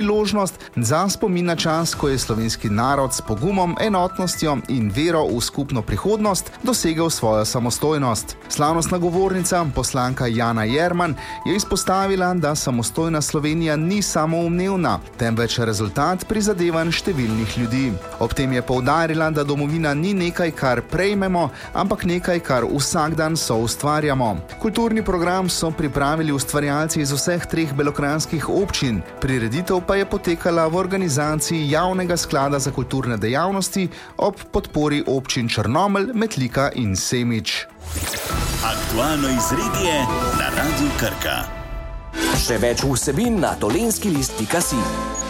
priložnost za spomin na čas, ko je slovenski narod s pogumom, enotnostjo in vero v skupno prihodnost dosegel svojo samostojnost. Slavnostna govornica, poslanka Jana Jerman, je izpostavila, da samostojna Slovenija ni samoumevna, temveč rezultat prizadevanj številnih ljudi. Ob tem je poudarila, da domovina ni nekaj, kar prejmemo, ampak nekaj, kar vsak dan soustvarjamo. Kulturni program so pripravili ustvarjalci iz vseh 3 belokranjskih občin. Prireditev pa je potekala v organizaciji Javnega sklada za kulturne dejavnosti ob podpori občin Črnomelj, Metlika in Semič. Aktualno izredje na Radiu Krka. Še več vsebin na dolenskilist.si.